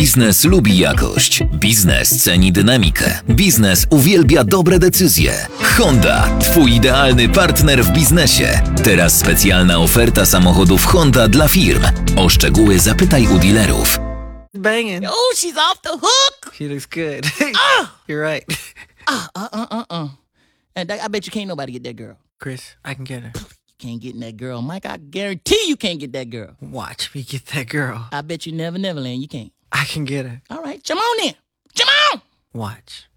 Biznes lubi jakość. Biznes ceni dynamikę. Biznes uwielbia dobre decyzje. Honda, twój idealny partner w biznesie. Teraz specjalna oferta samochodów Honda dla firm. O szczegóły zapytaj u dealerów. Banging. Oh, she's off the hook. She looks good. You're right. And I bet you can't nobody get that girl. Chris, I can get her. You can't get in that girl, Mike. I guarantee you can't get that girl. Watch me get that girl. I bet you Neverland, you can't. I can get her. All right, come on then. Come on. Watch.